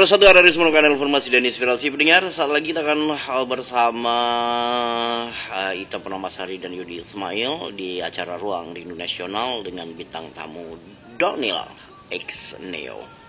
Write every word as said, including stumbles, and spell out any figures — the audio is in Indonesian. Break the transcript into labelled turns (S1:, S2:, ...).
S1: Terus satu hari semua kanal informasi dan inspirasi pendengar. Saat lagi kita akan bersama uh, Ita Pernamasari dan Yudi Ismail di acara Ruang Rindu Nasional dengan bintang tamu Doniel X Neo.